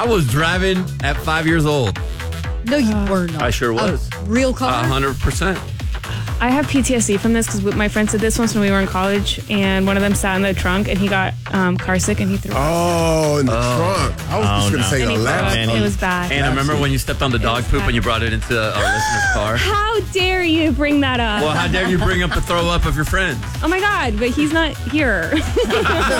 I was driving at 5 years old. No, you were not. I sure was. A real car? 100%. I have PTSD from this because my friends did this once when we were in college, and one of them sat in the trunk, and he got car sick, and he threw up. Oh, in the trunk. I was just going to say And the he threw up. last. It was bad. And I remember when you stepped on the dog poop bad. and you brought it into our listener's car. How dare you bring that up? Well, how dare you bring up the throw up of your friends? Oh my God, but he's not here.